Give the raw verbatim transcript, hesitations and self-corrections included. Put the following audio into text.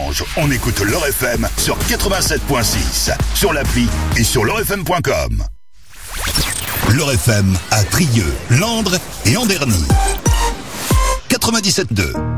dimanche, on écoute l'Or F M sur quatre-vingt-sept virgule six, sur l'appli et sur l'or f m point com. L'Or F M à Trieux, Landres et Anderny. quatre-vingt-dix-sept virgule deux.